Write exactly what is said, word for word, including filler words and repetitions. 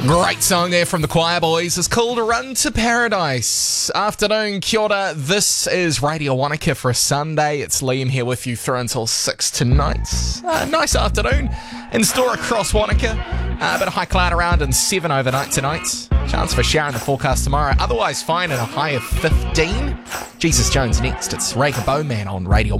Great song there from the Choir Boys. It's called Run to Paradise. Afternoon, kia ora. This is Radio Wanaka for a Sunday. It's Liam here with you through until six tonight. Uh, nice afternoon. In store across Wanaka. Uh, a bit of high cloud around and seven overnight tonight. Chance for shower in the forecast tomorrow. Otherwise fine at a high of fifteen. Jesus Jones next. It's Rega Bowman on Radio